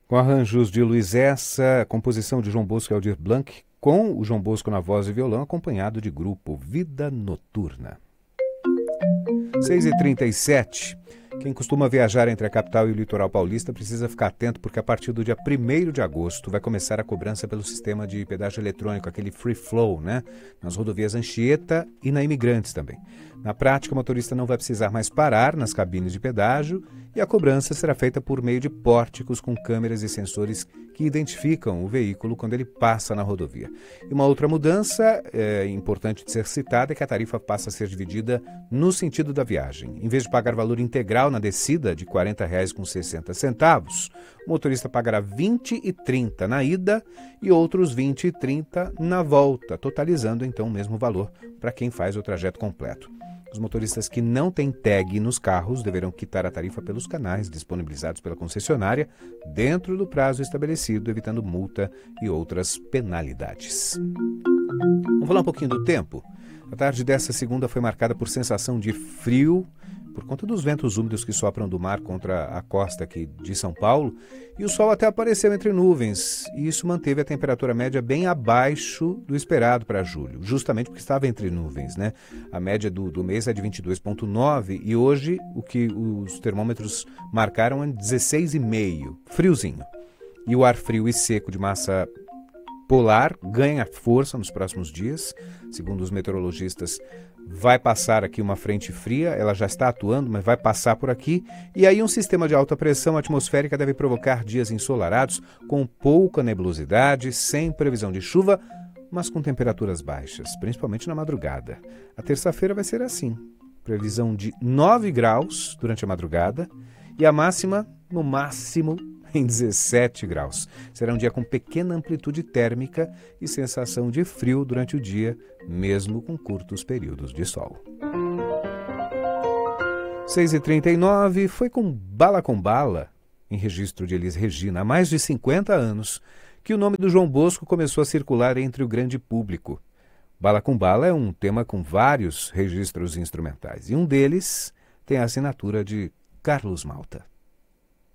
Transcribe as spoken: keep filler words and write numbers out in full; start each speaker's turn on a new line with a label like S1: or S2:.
S1: Com arranjos de Luiz Essa, composição de João Bosco e Aldir Blanc, com o João Bosco na voz e violão, acompanhado de grupo Vida Noturna. seis e trinta e sete. Quem costuma viajar entre a capital e o litoral paulista precisa ficar atento porque a partir do dia primeiro de agosto vai começar a cobrança pelo sistema de pedágio eletrônico, aquele free flow, né? Nas rodovias Anchieta e na Imigrantes também. Na prática, o motorista não vai precisar mais parar nas cabines de pedágio e a cobrança será feita por meio de pórticos com câmeras e sensores que identificam o veículo quando ele passa na rodovia. E uma outra mudança é, importante de ser citada é que a tarifa passa a ser dividida no sentido da viagem. Em vez de pagar valor integral na descida de quarenta reais com sessenta centavos, o motorista pagará vinte e trinta na ida e outros vinte e trinta na volta, totalizando então o mesmo valor para quem faz o trajeto completo. Os motoristas que não têm tag nos carros deverão quitar a tarifa pelos canais disponibilizados pela concessionária dentro do prazo estabelecido, evitando multa e outras penalidades. Vamos falar um pouquinho do tempo? A tarde dessa segunda foi marcada por sensação de frio, por conta dos ventos úmidos que sopram do mar contra a costa aqui de São Paulo, e o sol até apareceu entre nuvens, e isso manteve a temperatura média bem abaixo do esperado para julho, justamente porque estava entre nuvens, né? A média do, do mês é de vinte e dois vírgula nove e hoje o que os termômetros marcaram é dezesseis vírgula cinco, friozinho. E o ar frio e seco de massa polar ganha força nos próximos dias, segundo os meteorologistas. Vai passar aqui uma frente fria, ela já está atuando, mas vai passar por aqui. E aí um sistema de alta pressão atmosférica deve provocar dias ensolarados, com pouca nebulosidade, sem previsão de chuva, mas com temperaturas baixas, principalmente na madrugada. A terça-feira vai ser assim, previsão de nove graus durante a madrugada e a máxima, no máximo, em dezessete graus. Será um dia com pequena amplitude térmica e sensação de frio durante o dia, mesmo com curtos períodos de sol. seis e trinta e nove, foi com Bala com Bala, em registro de Elis Regina, há mais de cinquenta anos, que o nome do João Bosco começou a circular entre o grande público. Bala com Bala é um tema com vários registros instrumentais, e um deles tem a assinatura de Carlos Malta.